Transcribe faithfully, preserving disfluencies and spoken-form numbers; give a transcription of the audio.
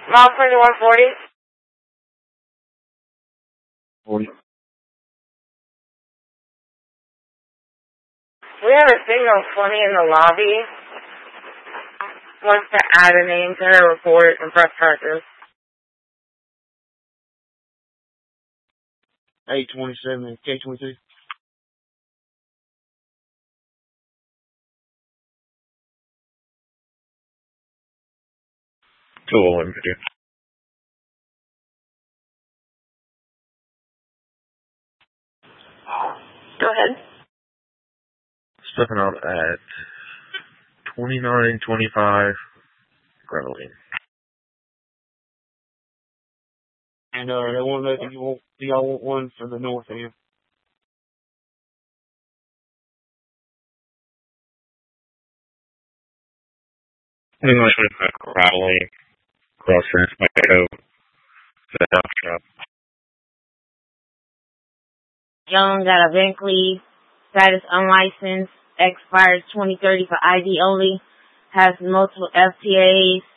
Mile twenty-one forty. forty. We have a signal twenty in the lobby. Wants to add a name to her report and press charges. A twenty-seven and K twenty-two. two oh one video. Go ahead. Stepping out at twenty-nine twenty-five Gremlin. And uh, they want to know if you want, do y'all want one for the north end? twenty-nine twenty-five Rattling. Cross Transmeco. The health shop. Jones got a Bentley, status unlicensed, expires twenty thirty for I D only, has multiple F T As,